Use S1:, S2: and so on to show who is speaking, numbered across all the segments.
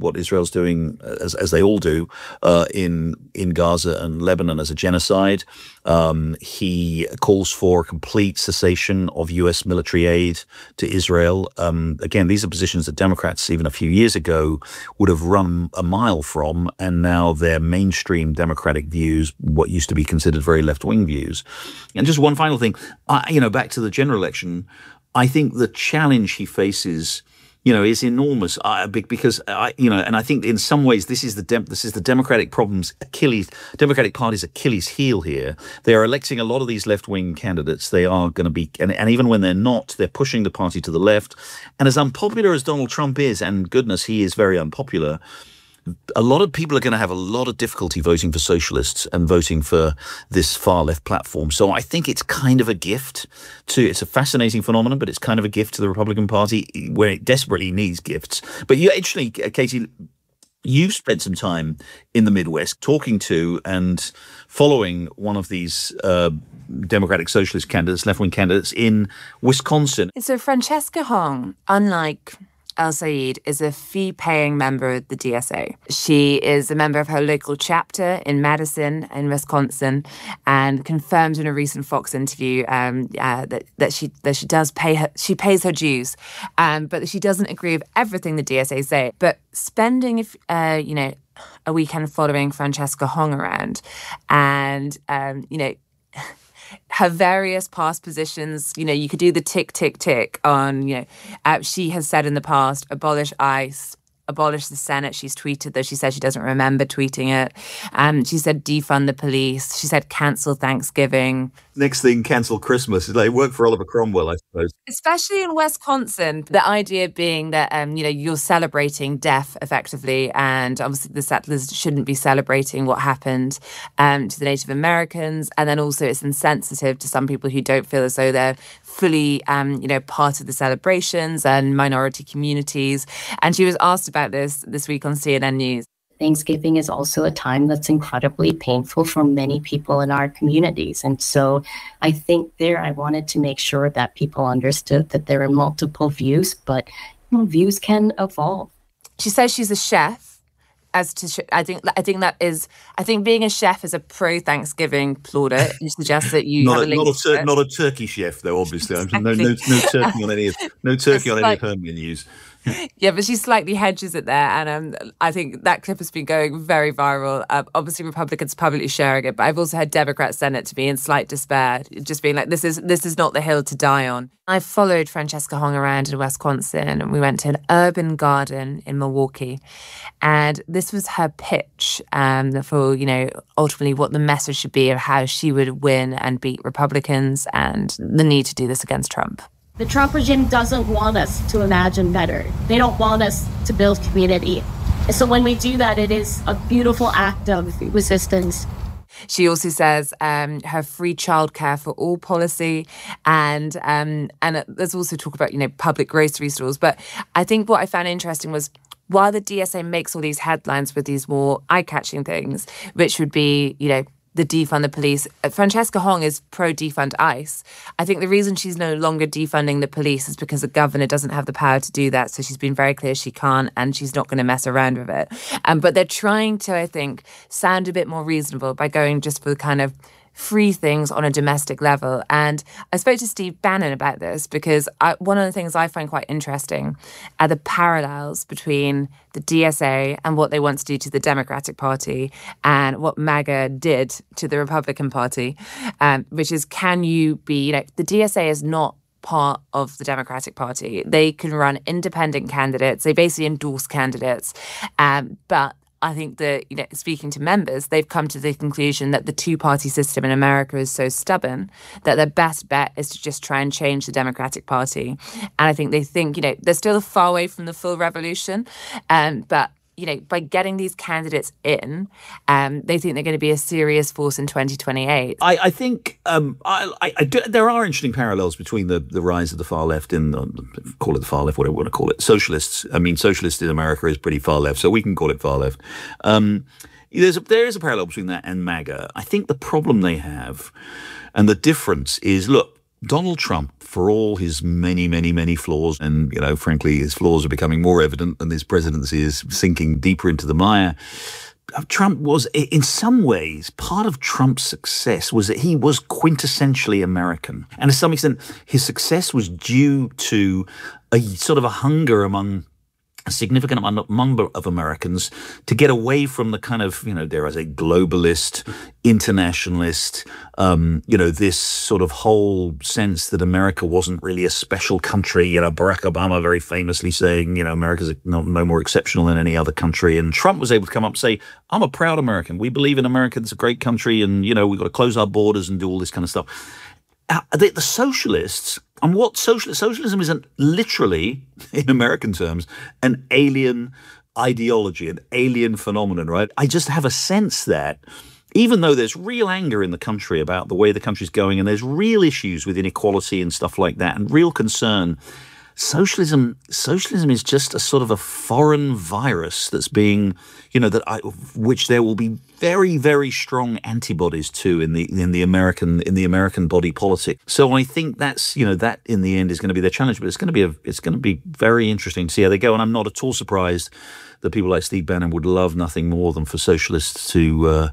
S1: what Israel's doing, as they all do, in Gaza and Lebanon as a genocide. He calls for complete cessation of U.S. military aid to Israel. Again, these are positions that Democrats, even a few years ago, would have run a mile from, and now they're mainstream Democratic views, what used to be considered very left-wing views. And just one final thing, back to the general election, I think the challenge he faces, is enormous. Because and I think in some ways this is the Democratic Democratic Party's Achilles heel here. They are electing a lot of these left-wing candidates. They are going to be, and even when they're not, they're pushing the party to the left. And as unpopular as Donald Trump is, and goodness, he is very unpopular, a lot of people are going to have a lot of difficulty voting for socialists and voting for this far left platform. So I think it's kind of a gift it's a fascinating phenomenon, but it's kind of a gift to the Republican Party where it desperately needs gifts. But actually, Katie, you've spent some time in the Midwest talking to and following one of these Democratic Socialist candidates, left-wing candidates in Wisconsin.
S2: So Francesca Hong, unlike El-Sayed, is a fee-paying member of the DSA. She is a member of her local chapter in Madison, in Wisconsin, and confirmed in a recent Fox interview that she does pay she pays her dues, but she doesn't agree with everything the DSA say. But spending a weekend following Francesca Hong around, and her various past positions, you could do the tick, tick, tick on, she has said in the past, abolish ICE, abolish the Senate. She's tweeted, though she says she doesn't remember tweeting it. She said defund the police. She said cancel Thanksgiving.
S1: Next thing, cancel Christmas. It worked for Oliver Cromwell, I suppose.
S2: Especially in Wisconsin, the idea being that, you're celebrating death effectively, and obviously the settlers shouldn't be celebrating what happened to the Native Americans. And then also it's insensitive to some people who don't feel as though they're fully, part of the celebrations and minority communities. And she was asked about this week on CNN News.
S3: Thanksgiving is also a time that's incredibly painful for many people in our communities. And so I think I wanted to make sure that people understood that there are multiple views, but views can evolve.
S2: She says she's a chef. I think being a chef is a pro-Thanksgiving plaudit. You suggest that you have a link
S1: not a turkey chef, though. Obviously, no turkey on any of her menus.
S2: Yeah, but she slightly hedges it there, and I think that clip has been going very viral. Obviously, Republicans publicly sharing it, but I've also had Democrats send it to me in slight despair, just being like, "This is not the hill to die on." I followed Francesca Hong around in Wisconsin, and we went to an urban garden in Milwaukee, and this was her pitch for ultimately what the message should be of how she would win and beat Republicans, and the need to do this against Trump.
S3: The Trump regime doesn't want us to imagine better. They don't want us to build community. And so when we do that, it is a beautiful act of resistance.
S2: She also says her free childcare for all policy, and there's also talk about public grocery stores. But I think what I found interesting was, while the DSA makes all these headlines with these more eye-catching things, which would be the defund the police. Francesca Hong is pro-defund ICE. I think the reason she's no longer defunding the police is because the governor doesn't have the power to do that. So she's been very clear she can't, and she's not going to mess around with it. But they're trying to, I think, sound a bit more reasonable by going just for the kind of free things on a domestic level. And I spoke to Steve Bannon about this because one of the things I find quite interesting are the parallels between the DSA and what they want to do to the Democratic Party and what MAGA did to the Republican Party, which is, can you be, the DSA is not part of the Democratic Party. They can run independent candidates. They basically endorse candidates. But I think that, speaking to members, they've come to the conclusion that the two-party system in America is so stubborn that their best bet is to just try and change the Democratic Party. And I think they think, they're still far away from the full revolution, but by getting these candidates in, they think they're going to be a serious force in 2028.
S1: I think there are interesting parallels between the rise of the far left call it the far left, whatever we want to call it, socialists. I mean, socialists in America is pretty far left, so we can call it far left. There is a parallel between that and MAGA. I think the problem they have and the difference is, look, Donald Trump, for all his many, many, many flaws, and, frankly, his flaws are becoming more evident and his presidency is sinking deeper into the mire, Trump was, in some ways, part of Trump's success was that he was quintessentially American. And to some extent, his success was due to a sort of a hunger among a significant number of Americans to get away from the kind of, dare I say, globalist, internationalist, this sort of whole sense that America wasn't really a special country. Barack Obama very famously saying, America's no more exceptional than any other country. And Trump was able to come up and say, I'm a proud American. We believe in America. It's a great country. And, we've got to close our borders and do all this kind of stuff. The socialists, and what socialism isn't literally, in American terms, an alien ideology, an alien phenomenon, right? I just have a sense that even though there's real anger in the country about the way the country's going, and there's real issues with inequality and stuff like that, and real concern, socialism is just a sort of a foreign virus that's being, which there will be very, very strong antibodies to in the American body politic. So I think that's, that in the end is going to be their challenge, but it's going to be very interesting to see how they go. And I'm not at all surprised that people like Steve Bannon would love nothing more than for socialists to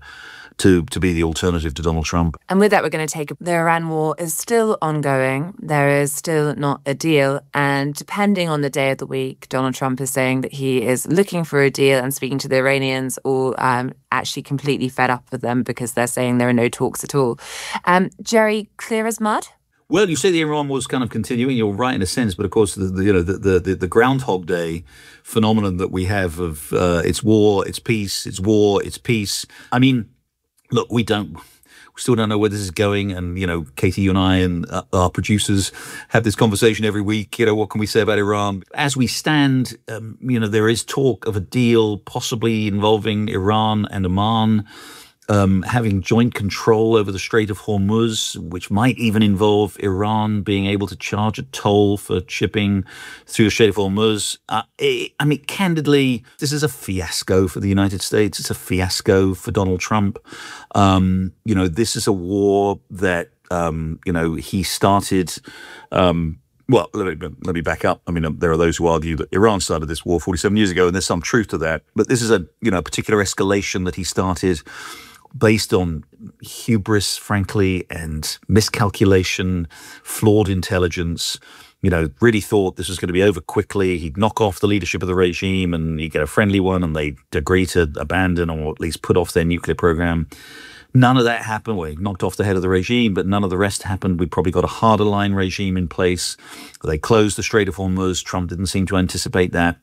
S1: be the alternative to Donald Trump.
S2: And with that, we're going to take the Iran war is still ongoing. There is still not a deal. And depending on the day of the week, Donald Trump is saying that he is looking for a deal and speaking to the Iranians, or actually completely fed up with them because they're saying there are no talks at all. Jerry, clear as mud?
S1: Well, you say the Iran war is kind of continuing. You're right in a sense, but of course, the Groundhog Day phenomenon that we have of it's war, it's peace, it's war, it's peace. I mean, look, we still don't know where this is going. And, Katie, you and I and our producers have this conversation every week. What can we say about Iran? As we stand, there is talk of a deal possibly involving Iran and Oman having joint control over the Strait of Hormuz, which might even involve Iran being able to charge a toll for shipping through the Strait of Hormuz. Candidly, this is a fiasco for the United States. It's a fiasco for Donald Trump. This is a war that, he started. Well, let me back up. There are those who argue that Iran started this war 47 years ago, and there's some truth to that. But this is a particular escalation that he started based on hubris, frankly, and miscalculation, flawed intelligence. Really thought this was going to be over quickly. He'd knock off the leadership of the regime and he'd get a friendly one, and they'd agree to abandon or at least put off their nuclear program. None of that happened. Well, he knocked off the head of the regime, but none of the rest happened. We probably got a harder line regime in place. They closed the Strait of Hormuz. Trump didn't seem to anticipate that.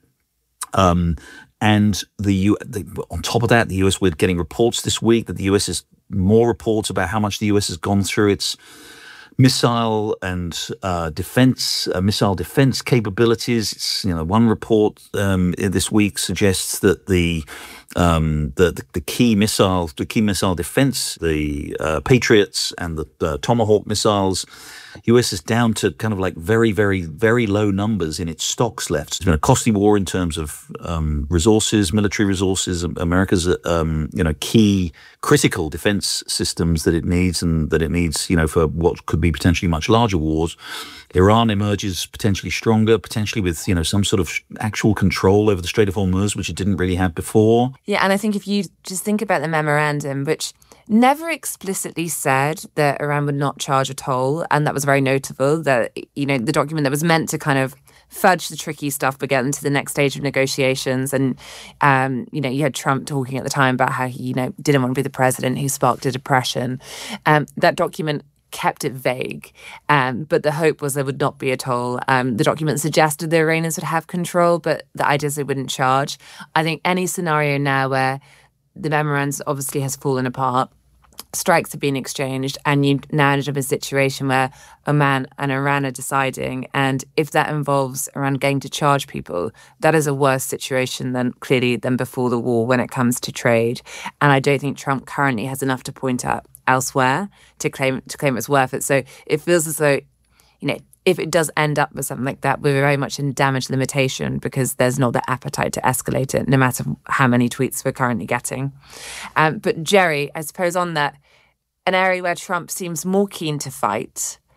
S1: And on top of that, the US, we're getting reports this week that the US is more reports about how much the US has gone through its missile and missile defense capabilities. It's, one report this week suggests that the key missile defense, the Patriots and the Tomahawk missiles, US is down to kind of like very, very, very low numbers in its stocks left. It's been a costly war in terms of resources, military resources. America's key critical defense systems that it needs, and that it needs, for what could be potentially much larger wars. Iran emerges potentially stronger, potentially with, some sort of actual control over the Strait of Hormuz, which it didn't really have before.
S2: Yeah, and I think if you just think about the memorandum, which never explicitly said that Iran would not charge a toll, and that was very notable, that, the document that was meant to kind of fudge the tricky stuff but get into the next stage of negotiations. And, you had Trump talking at the time about how he, didn't want to be the president who sparked a depression. That document kept it vague, but the hope was there would not be a toll. The document suggested the Iranians would have control, but the idea is they wouldn't charge. I think any scenario now where the memorandum obviously has fallen apart, strikes have been exchanged, and you now end up in a situation where Oman and Iran are deciding, and if that involves Iran going to charge people, that is a worse situation than before the war when it comes to trade. And I don't think Trump currently has enough to point out elsewhere to claim it's worth it. So it feels as though, if it does end up with something like that, we're very much in damage limitation because there's not the appetite to escalate it, no matter how many tweets we're currently getting. But Jerry, I suppose on that, an area where Trump seems more keen to fight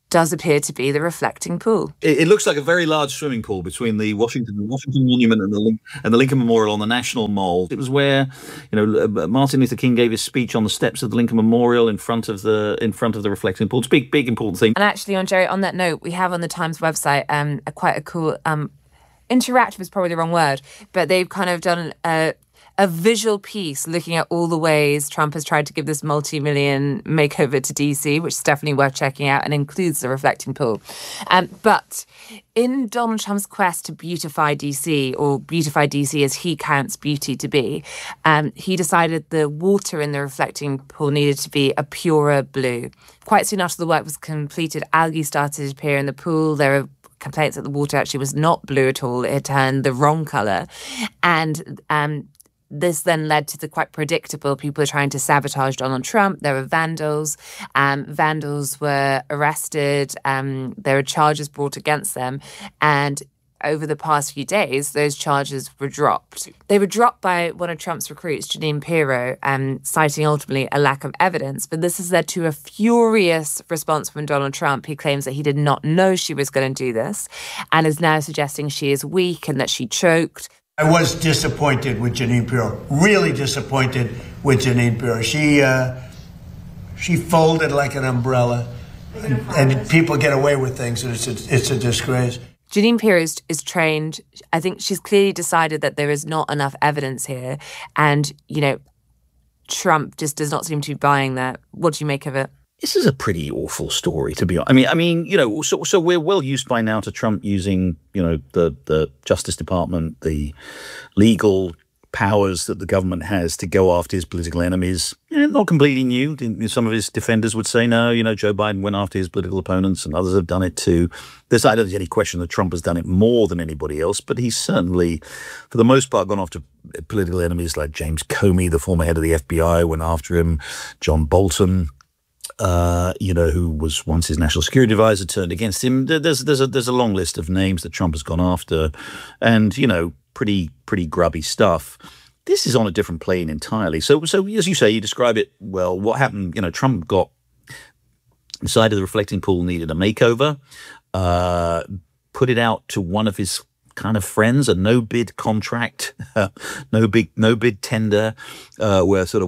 S2: does appear to be the reflecting pool.
S1: It looks like a very large swimming pool between the Washington Monument and the Lincoln Memorial on the National Mall. It was where, Martin Luther King gave his speech on the steps of the Lincoln Memorial in front of the reflecting pool. It's a big important thing.
S2: And actually, Jerry, on that note, we have on the Times website quite a cool interactive is probably the wrong word, but they've kind of done a visual piece looking at all the ways Trump has tried to give this multi-million makeover to DC, which is definitely worth checking out and includes the reflecting pool. But in Donald Trump's quest to beautify DC, or beautify DC as he counts beauty to be, he decided the water in the reflecting pool needed to be a purer blue. Quite soon after the work was completed, algae started to appear in the pool. There were complaints that the water actually was not blue at all. It had turned the wrong colour. And this then led to the quite predictable people trying to sabotage Donald Trump. There were vandals. Vandals were arrested. There were charges brought against them. And over the past few days, those charges were dropped. They were dropped by one of Trump's recruits, Jeanine Pirro, citing ultimately a lack of evidence. But this has led to a furious response from Donald Trump. He claims that he did not know she was going to do this and is now suggesting she is weak and that she choked.
S4: I was disappointed with Jeanine Pirro, really disappointed with Jeanine Pirro. She folded like an umbrella, and people get away with things, and it's a disgrace.
S2: Jeanine Pirro is trained. I think she's clearly decided that there is not enough evidence here, and, Trump just does not seem to be buying that. What do you make of it?
S1: This is a pretty awful story, to be honest. I mean, so we're well used by now to Trump using, the Justice Department, the legal powers that the government has to go after his political enemies. Not completely new. Some of his defenders would say, no, Joe Biden went after his political opponents and others have done it too. I don't think there's any question that Trump has done it more than anybody else, but he's certainly, for the most part, gone after political enemies like James Comey, the former head of the FBI, went after him, John Bolton, who was once his national security advisor, turned against him. There's a long list of names that Trump has gone after, and pretty grubby stuff. This is on a different plane entirely. So as you say, you describe it well. What happened? Trump decided the reflecting pool needed a makeover. Put it out to one of his kind of friends, a no bid contract, no bid tender, where sort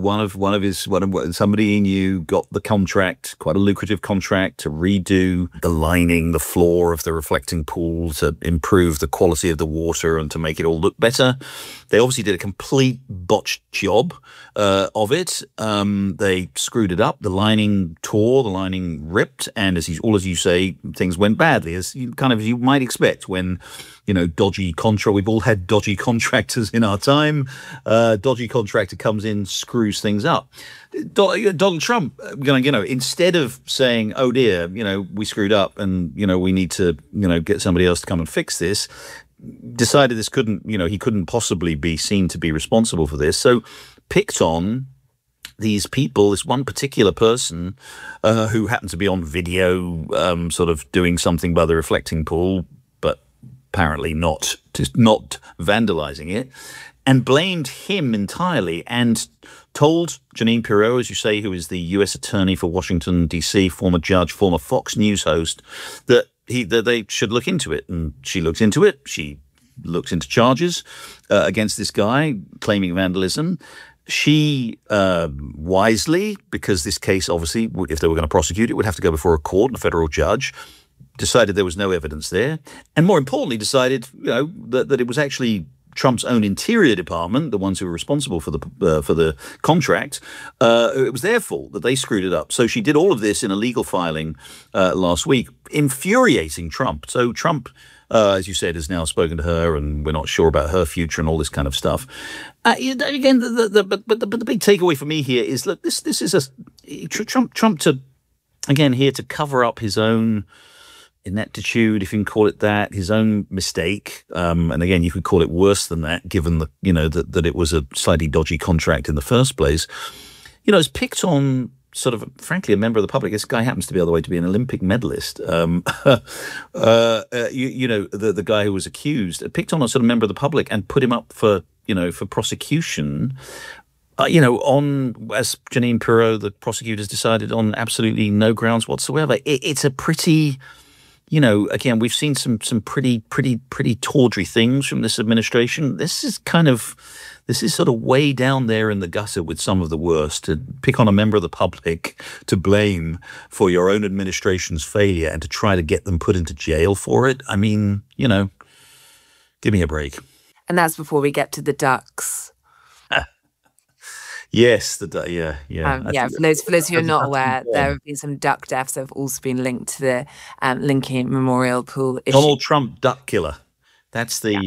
S1: of somebody he knew got the contract, quite a lucrative contract, to redo the lining, the floor of the reflecting pool, to improve the quality of the water and to make it all look better. They obviously did a complete botched job of it. They screwed it up. The lining tore, the lining ripped, and as you say, things went badly, as you might expect when dodgy contract. We've all had dodgy contractors in our time. Dodgy contractor comes in, screws things up. Donald Trump, instead of saying, "Oh dear, we screwed up, and we need to, get somebody else to come and fix this," decided he couldn't possibly be seen to be responsible for this. So picked on these people, this one particular person who happened to be on video, sort of doing something by the reflecting pool, but apparently not vandalizing it, and blamed him entirely, and told Jeanine Pirro, as you say, who is the U.S. attorney for Washington, D.C., former judge, former Fox News host, that they should look into it. And she looked into it. She looked into charges against this guy claiming vandalism. She wisely, because this case, obviously, if they were going to prosecute it, would have to go before a court and a federal judge, decided there was no evidence there, and more importantly, decided that it was actually Trump's own Interior Department, the ones who were responsible for the contract. It was their fault that they screwed it up. So she did all of this in a legal filing last week, infuriating Trump. So Trump, as you said, has now spoken to her, and we're not sure about her future and all this kind of stuff. Again, the big takeaway for me here is, look, this is Trump here to cover up his own ineptitude, if you can call it that, his own mistake. And again, you could call it worse than that, given that it was a slightly dodgy contract in the first place. It's picked on sort of, frankly, a member of the public. This guy happens to be, by the way, to be an Olympic medalist. The guy who was accused, picked on a sort of member of the public and put him up for prosecution as Janine Pirro, the prosecutors decided on absolutely no grounds whatsoever. It's a pretty, again, we've seen some pretty tawdry things from this administration. This is sort of way down there in the gutter with some of the worst. To pick on a member of the public to blame for your own administration's failure and to try to get them put into jail for it. I mean, give me a break.
S2: And that's before we get to the ducks.
S1: Yes,
S2: For those who are not aware, there have been some duck deaths that have also been linked to the Lincoln Memorial Pool issue.
S1: Donald Trump duck killer. That's the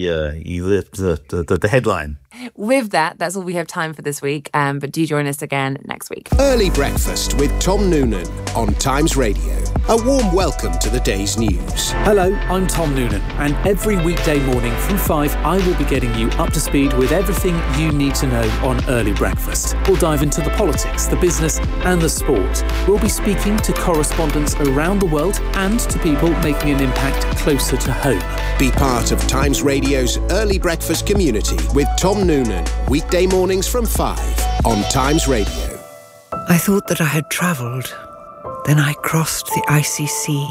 S1: headline.
S2: With that, that's all we have time for this week. But do join us again next week.
S5: Early Breakfast with Tom Noonan on Times Radio. A warm welcome to the day's news.
S6: Hello, I'm Tom Noonan, and every weekday morning from 5, I will be getting you up to speed with everything you need to know on Early Breakfast. We'll dive into the politics, the business and the sport. We'll be speaking to correspondents around the world and to people making an impact closer to home.
S5: Be part of Times Radio's Early Breakfast community with Tom Noonan, weekday mornings from 5 on Times Radio.
S7: I thought that I had travelled. Then I crossed the icy sea.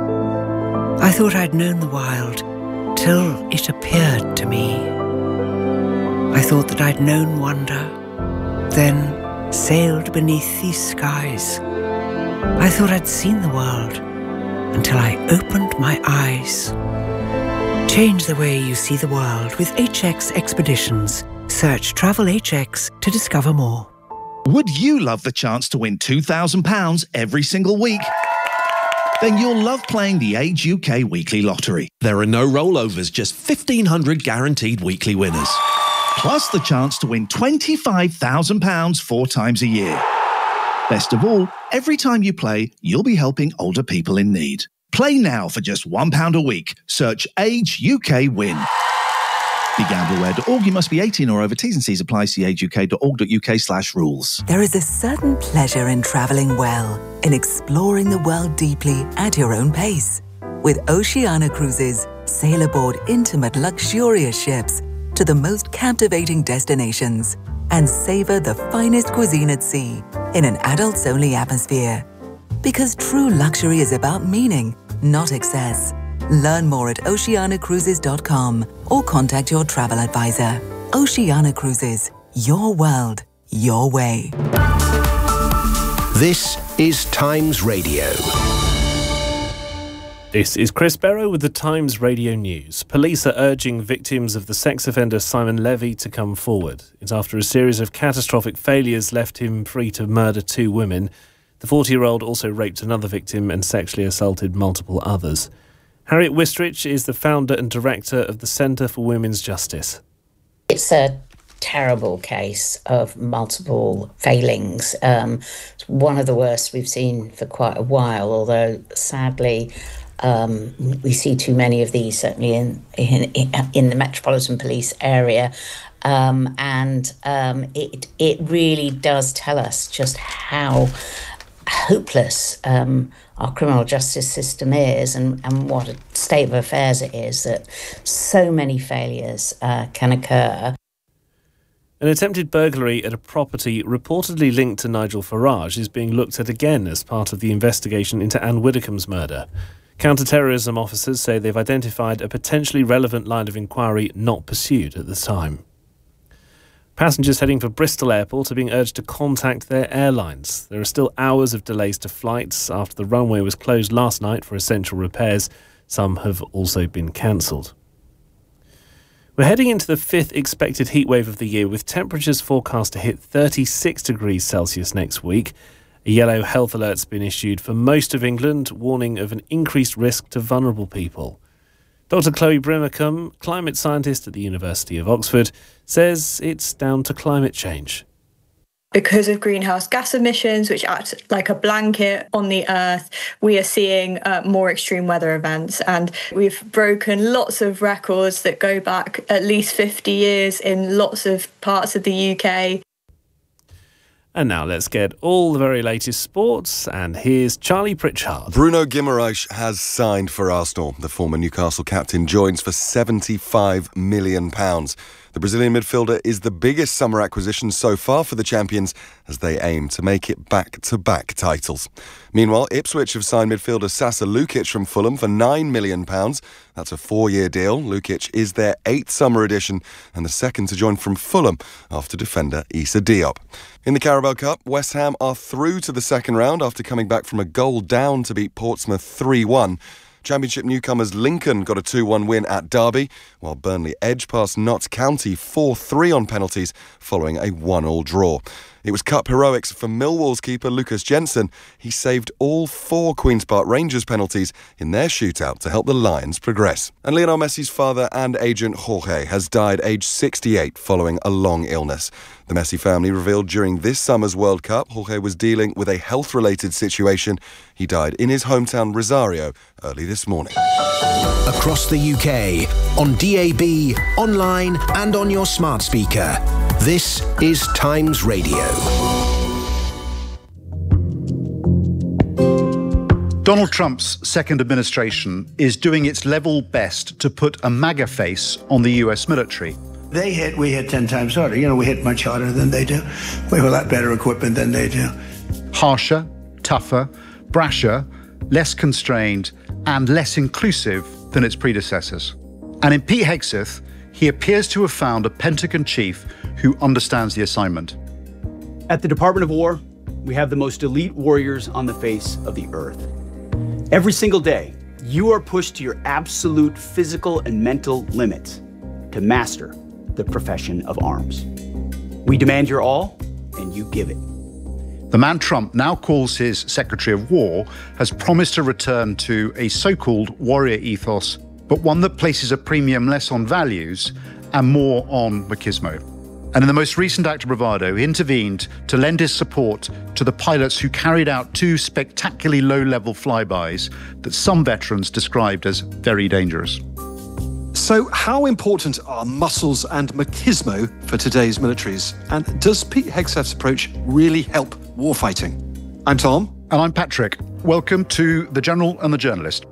S7: I thought I'd known the wild till it appeared to me. I thought that I'd known wonder, then sailed beneath these skies. I thought I'd seen the world until I opened my eyes. Change the way you see the world with HX Expeditions. Search Travel HX to discover more.
S8: Would you love the chance to win £2,000 every single week? Then you'll love playing the Age UK Weekly Lottery. There are no rollovers, just 1,500 guaranteed weekly winners. Plus the chance to win £25,000 4 times a year. Best of all, every time you play, you'll be helping older people in need. Play now for just £1 a week. Search Age UK Win. BeGambleAware.org. You must be 18 or over. T's and C's apply. See ageuk.org.uk/rules.
S9: There is a certain pleasure in travelling well, in exploring the world deeply at your own pace. With Oceania Cruises, sail aboard intimate, luxurious ships to the most captivating destinations and savour the finest cuisine at sea in an adults-only atmosphere. Because true luxury is about meaning, not excess. Learn more at oceanacruises.com or contact your travel advisor. Oceania Cruises, your world, your way.
S5: This is Times Radio.
S10: This is Chris Barrow with the Times Radio News. Police are urging victims of the sex offender Simon Levy to come forward. It's after a series of catastrophic failures left him free to murder 2 women. The 40-year-old also raped another victim and sexually assaulted multiple others. Harriet Wistrich is the founder and director of the Centre for Women's Justice.
S11: It's a terrible case of multiple failings. It's one of the worst we've seen for quite a while, although sadly we see too many of these, certainly in the Metropolitan Police area. It really does tell us just how hopeless our criminal justice system is and what a state of affairs it is, that so many failures can occur.
S10: An attempted burglary at a property reportedly linked to Nigel Farage is being looked at again as part of the investigation into Anne Widdecombe's murder. Counter-terrorism officers say they've identified a potentially relevant line of inquiry not pursued at the time. Passengers heading for Bristol Airport are being urged to contact their airlines. There are still hours of delays to flights after the runway was closed last night for essential repairs. Some have also been cancelled. We're heading into the 5th expected heatwave of the year, with temperatures forecast to hit 36 degrees Celsius next week. A yellow health alert's been issued for most of England, warning of an increased risk to vulnerable people. Dr. Chloe Brimacombe, climate scientist at the University of Oxford, says it's down to climate change.
S12: Because of greenhouse gas emissions, which act like a blanket on the Earth, we are seeing more extreme weather events. And we've broken lots of records that go back at least 50 years in lots of parts of the UK.
S10: And now let's get all the very latest sports, and here's Charlie Pritchard.
S13: Bruno Guimaraes has signed for Arsenal. The former Newcastle captain joins for £75 million. The Brazilian midfielder is the biggest summer acquisition so far for the champions as they aim to make it back-to-back titles. Meanwhile, Ipswich have signed midfielder Sasa Lukic from Fulham for £9 million. That's a 4-year deal. Lukic is their 8th summer addition and the second to join from Fulham after defender Issa Diop. In the Carabao Cup, West Ham are through to the second round after coming back from a goal down to beat Portsmouth 3-1. Championship newcomers Lincoln got a 2-1 win at Derby, while Burnley edged past Notts County 4-3 on penalties following a 1-1 draw. It was cup heroics for Millwall's keeper Lucas Jensen. He saved all 4 Queen's Park Rangers penalties in their shootout to help the Lions progress. And Lionel Messi's father and agent Jorge has died aged 68 following a long illness. The Messi family revealed during this summer's World Cup Jorge was dealing with a health-related situation. He died in his hometown Rosario early this morning.
S5: Across the UK, on DAB, online and on your smart speaker. This is Times Radio.
S14: Donald Trump's second administration is doing its level best to put a MAGA face on the US military.
S4: We hit 10 times harder. We hit much harder than they do. We have a lot better equipment than they do.
S14: Harsher, tougher, brasher, less constrained, and less inclusive than its predecessors. And in Pete Hegseth, he appears to have found a Pentagon chief who understands the assignment.
S15: At the Department of War, we have the most elite warriors on the face of the earth. Every single day, you are pushed to your absolute physical and mental limits to master the profession of arms. We demand your all, and you give it.
S14: The man Trump now calls his Secretary of War has promised to return to a so-called warrior ethos, but one that places a premium less on values and more on machismo. And in the most recent act of bravado, he intervened to lend his support to the pilots who carried out 2 spectacularly low-level flybys that some veterans described as very dangerous.
S16: So how important are muscles and machismo for today's militaries? And does Pete Hegseth's approach really help warfighting? I'm Tom.
S14: And I'm Patrick. Welcome to The General and the Journalist.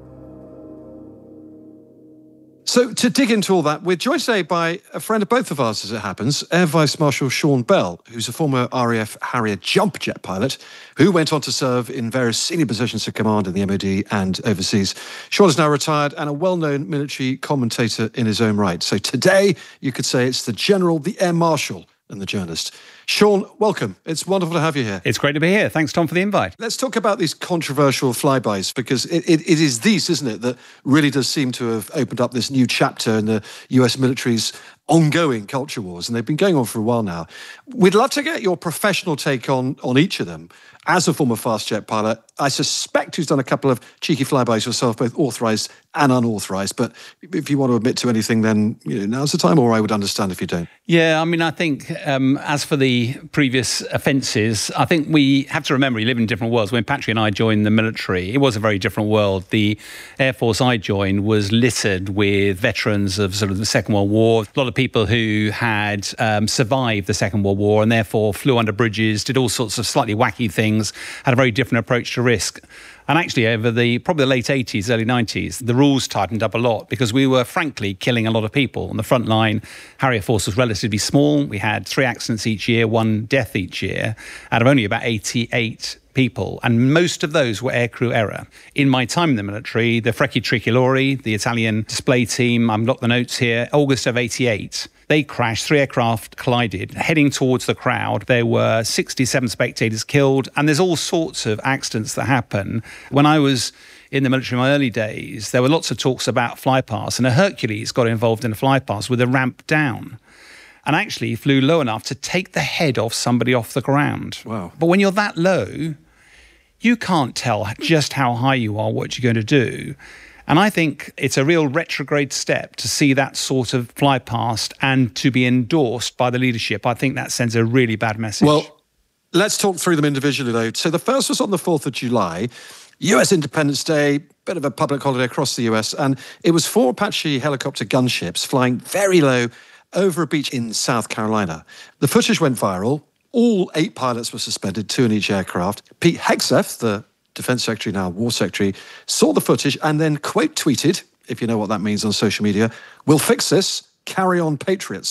S16: So to dig into all that, we're joined today by a friend of both of ours, as it happens, Air Vice Marshal Sean Bell, who's a former RAF Harrier jump jet pilot who went on to serve in various senior positions of command in the MOD and overseas. Sean is now retired and a well-known military commentator in his own right. So today, you could say it's the General, the Air Marshal, and the Journalist. Sean, welcome. It's wonderful to have you here.
S17: It's great to be here. Thanks, Tom, for the invite.
S16: Let's talk about these controversial flybys, because it is these, isn't it, that really does seem to have opened up this new chapter in the US military's ongoing culture wars, and they've been going on for a while now. We'd love to get your professional take on each of them. As a former fast jet pilot, I suspect who's done a couple of cheeky flybys yourself, both authorised and unauthorised. But if you want to admit to anything, then now's the time, or I would understand if you don't.
S17: Yeah, I mean, I think as for the previous offences, I think we have to remember we live in different worlds. When Patrick and I joined the military, it was a very different world. The Air Force I joined was littered with veterans of sort of the Second World War, a lot of people who had survived the Second World War and therefore flew under bridges, did all sorts of slightly wacky things, had a very different approach to risk. And actually, over probably the late 80s, early 90s, the rules tightened up a lot because we were, frankly, killing a lot of people. On the front line, Harrier Force was relatively small. We had 3 accidents each year, 1 death each year, out of only about 88 people, and most of those were aircrew error. In my time in the military, the Frecce Tricolori, the Italian display team, I've got the notes here, August of 88, they crashed, 3 aircraft collided, heading towards the crowd. There were 67 spectators killed, and there's all sorts of accidents that happen. When I was in the military in my early days, there were lots of talks about flypass, and a Hercules got involved in a flypass with a ramp down, and actually flew low enough to take the head off somebody off the ground.
S16: Wow.
S17: But when you're that low, you can't tell just how high you are, what you're going to do. And I think it's a real retrograde step to see that sort of fly past and to be endorsed by the leadership. I think that sends a really bad message.
S16: Well, let's talk through them individually, though. So the first was on the 4th of July, US Independence Day, bit of a public holiday across the US, and it was 4 Apache helicopter gunships flying very low over a beach in South Carolina. The footage went viral. All 8 pilots were suspended, 2 in each aircraft. Pete Hegseth, the Defence Secretary, now War Secretary, saw the footage and then quote tweeted, if you know what that means on social media, "We'll fix this, carry on Patriots."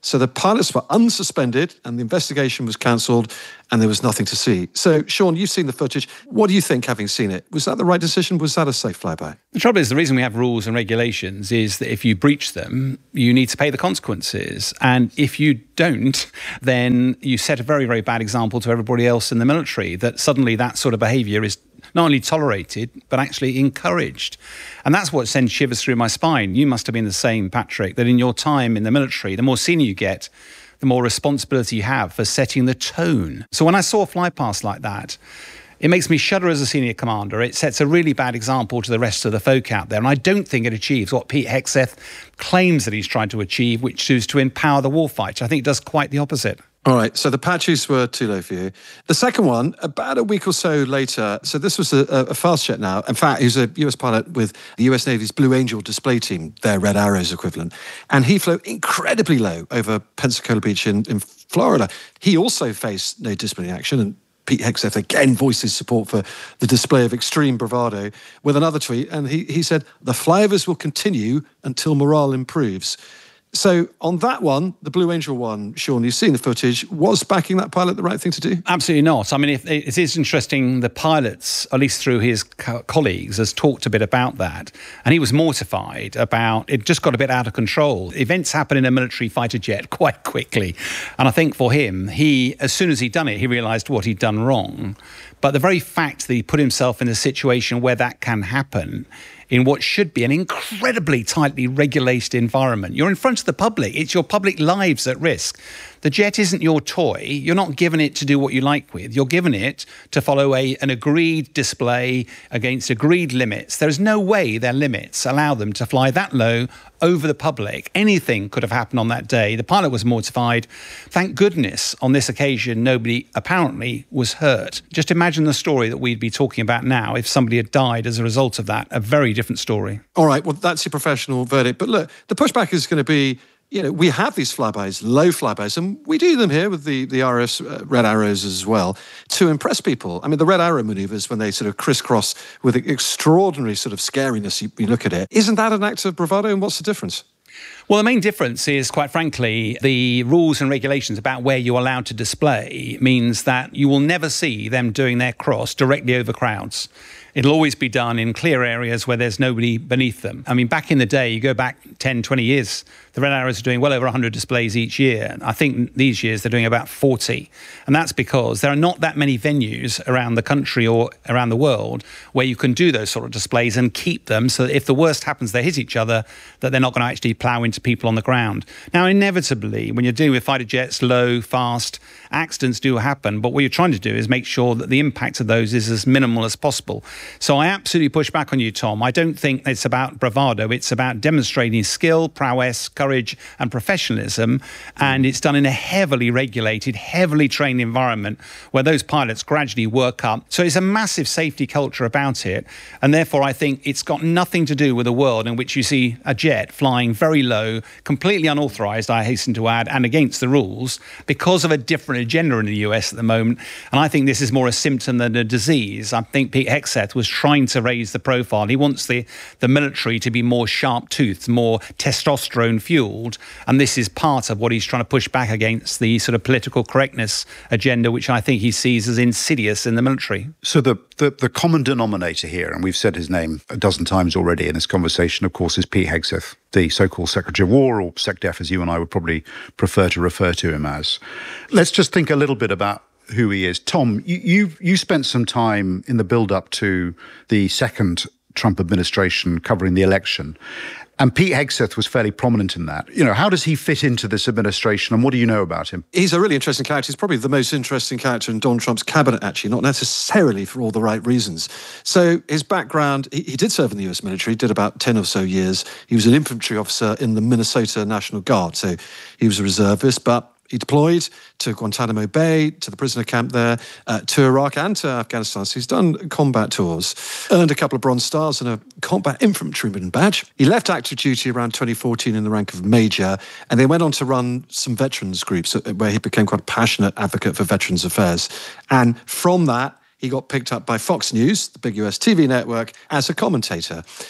S16: So the pilots were unsuspended and the investigation was cancelled and there was nothing to see. So, Sean, you've seen the footage. What do you think, having seen it? Was that the right decision? Was that a safe flyby?
S17: The trouble is, the reason we have rules and regulations is that if you breach them, you need to pay the consequences. And if you don't, then you set a very, very bad example to everybody else in the military, that suddenly that sort of behaviour is not only tolerated, but actually encouraged. And that's what sends shivers through my spine. You must have been the same, Patrick, that in your time in the military, the more senior you get, the more responsibility you have for setting the tone. So when I saw a fly past like that, it makes me shudder as a senior commander. It sets a really bad example to the rest of the folk out there. And I don't think it achieves what Pete Hegseth claims that he's trying to achieve, which is to empower the warfighter. I think it does quite the opposite.
S16: All right, so the patches were too low for you. The second one, about a week or so later, so this was a fast jet now. In fact, he was a US pilot with the US Navy's Blue Angel display team, their Red Arrows equivalent. And he flew incredibly low over Pensacola Beach in Florida. He also faced no disciplinary action, and Pete Hegseth again voiced his support for the display of extreme bravado with another tweet. And he said, "The flyovers will continue until morale improves." So on that one, the Blue Angel one, Sean, you've seen the footage. Was backing that pilot the right thing to do?
S17: Absolutely not. I mean, it is interesting, the pilots, at least through his colleagues, has talked a bit about that. And he was mortified about, it just got a bit out of control. Events happen in a military fighter jet quite quickly. And I think for him, as soon as he'd done it, he realised what he'd done wrong. But the very fact that he put himself in a situation where that can happen in what should be an incredibly tightly regulated environment. You're in front of the public. It's your public lives at risk. The jet isn't your toy. You're not given it to do what you like with. You're given it to follow an agreed display against agreed limits. There is no way their limits allow them to fly that low over the public. Anything could have happened on that day. The pilot was mortified. Thank goodness on this occasion, nobody apparently was hurt. Just imagine the story that we'd be talking about now if somebody had died as a result of that. A very different story.
S16: All right, well, that's your professional verdict. But look, the pushback is going to be, we have these flybys, low flybys, and we do them here with the RS Red Arrows as well to impress people. I mean, the Red Arrow maneuvers, when they sort of crisscross with extraordinary sort of scariness, you look at it. Isn't that an act of bravado, and what's the difference?
S17: Well, the main difference is, quite frankly, the rules and regulations about where you're allowed to display means that you will never see them doing their cross directly over crowds. It'll always be done in clear areas where there's nobody beneath them. I mean, back in the day, you go back 10, 20 years, the Red Arrows are doing well over 100 displays each year. I think these years they're doing about 40. And that's because there are not that many venues around the country or around the world where you can do those sort of displays and keep them so that if the worst happens, they hit each other, that they're not going to actually plough into people on the ground. Now, inevitably, when you're dealing with fighter jets, low, fast, accidents do happen. But what you're trying to do is make sure that the impact of those is as minimal as possible. So I absolutely push back on you, Tom. I don't think it's about bravado. It's about demonstrating skill, prowess, courage and professionalism. And it's done in a heavily regulated, heavily trained environment where those pilots gradually work up. So it's a massive safety culture about it. And therefore, I think it's got nothing to do with a world in which you see a jet flying very low, completely unauthorized, I hasten to add, and against the rules because of a different agenda in the US at the moment. And I think this is more a symptom than a disease. I think Pete Hegseth was trying to raise the profile. He wants the military to be more sharp-toothed, more testosterone-fueled, and this is part of what he's trying to push back against, the sort of political correctness agenda, which I think he sees as insidious in the military.
S14: So the common denominator here, and we've said his name a dozen times already in this conversation, of course, is Pete Hegseth, the so-called Secretary of War, or SecDef, as you and I would probably prefer to refer to him as. Let's just think a little bit about who he is. Tom, you spent some time in the build-up to the second Trump administration covering the election, and Pete Hegseth was fairly prominent in that. How does he fit into this administration, and what do you know about him?
S16: He's a really interesting character. He's probably the most interesting character in Donald Trump's cabinet, actually, not necessarily for all the right reasons. So his background, he did serve in the US military, did about 10 or so years. He was an infantry officer in the Minnesota National Guard, so he was a reservist, but he deployed to Guantanamo Bay, to the prisoner camp there, to Iraq and to Afghanistan. So he's done combat tours, earned a couple of Bronze Stars and a combat infantryman badge. He left active duty around 2014 in the rank of major, and then went on to run some veterans groups where he became quite a passionate advocate for veterans affairs. And from that, he got picked up by Fox News, the big US TV network, as a commentator.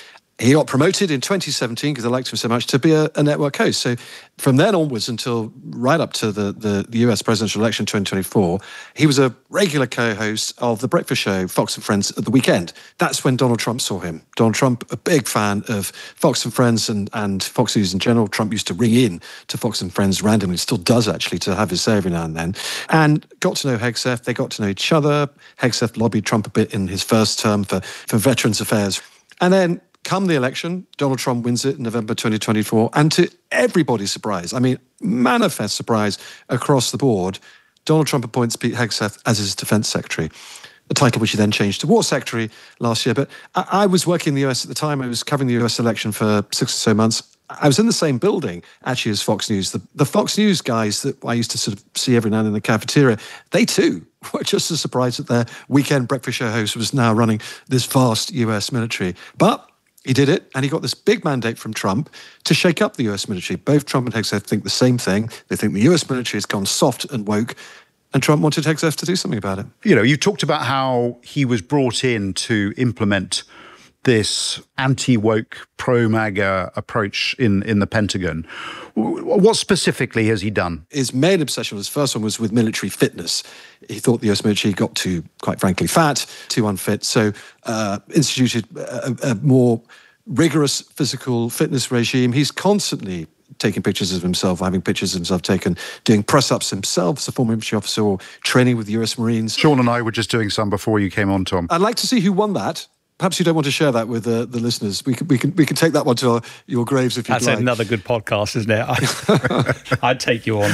S16: He got promoted in 2017, because I liked him so much, to be a network host. So from then onwards until right up to the US presidential election 2024, he was a regular co-host of The Breakfast Show, Fox and Friends, at the weekend. That's when Donald Trump saw him. Donald Trump, a big fan of Fox and Friends and Fox News in general. Trump used to ring in to Fox and Friends randomly, still does actually, to have his say every now and then, and got to know Hegseth. They got to know each other. Hegseth lobbied Trump a bit in his first term for Veterans Affairs. And then come the election, Donald Trump wins it in November 2024. And to everybody's surprise, I mean, manifest surprise across the board, Donald Trump appoints Pete Hegseth as his defense secretary, a title which he then changed to war secretary last year. But I was working in the US at the time. I was covering the US election for 6 or so months. I was in the same building, actually, as Fox News. The Fox News guys that I used to sort of see every now and then in the cafeteria, they too were just as surprised that their weekend breakfast show host was now running this vast US military. But he did it, and he got this big mandate from Trump to shake up the US military. Both Trump and Hegseth think the same thing. They think the US military has gone soft and woke, and Trump wanted Hegseth to do something about it.
S14: You know, you talked about how he was brought in to implement this anti-woke, pro-MAGA approach in the Pentagon. What specifically has he done?
S16: His main obsession, his first one, was with military fitness. He thought the US military got too, quite frankly, fat, too unfit, so instituted a more rigorous physical fitness regime. He's constantly taking pictures of himself, having pictures of himself taken, doing press-ups himself as a former infantry officer, or training with the US Marines.
S14: Sean and I were just doing some before you came on, Tom.
S16: I'd like to see who won that. Perhaps you don't want to share that with the listeners. We can take that one to your graves if you'd like.
S17: That's another good podcast, isn't it? I'd take you on.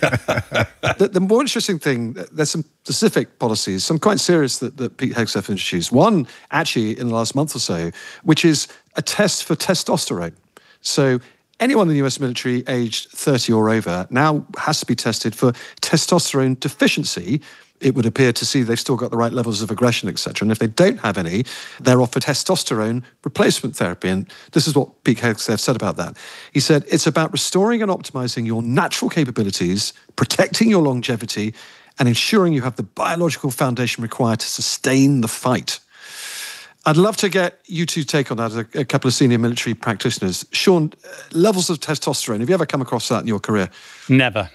S16: The more interesting thing, there's some specific policies, some quite serious that Pete Hegseth introduced. One, actually, in the last month or so, which is a test for testosterone. So anyone in the US military aged 30 or over now has to be tested for testosterone deficiency. It would appear to see they've still got the right levels of aggression, etc. And if they don't have any, they're offered testosterone replacement therapy. And this is what Pete Hegseth said about that. He said, it's about restoring and optimizing your natural capabilities, protecting your longevity, and ensuring you have the biological foundation required to sustain the fight. I'd love to get you two take on that as a couple of senior military practitioners. Sean, levels of testosterone, have you ever come across that in your career?
S17: Never.